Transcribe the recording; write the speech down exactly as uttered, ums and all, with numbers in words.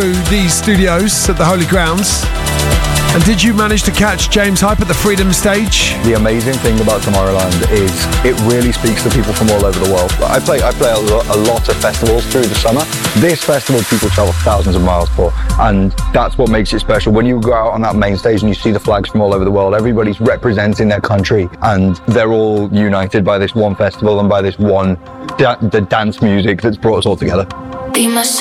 through these studios at the Holy Grounds. And did you manage to catch James Hype at the Freedom Stage? The amazing thing about Tomorrowland is it really speaks to people from all over the world. I play I play a, lo- a lot of festivals through the summer. This festival people travel thousands of miles for, and that's what makes it special. When you go out on that main stage and you see the flags from all over the world, everybody's representing their country, and they're all united by this one festival and by this one da- the dance music that's brought us all together. Be my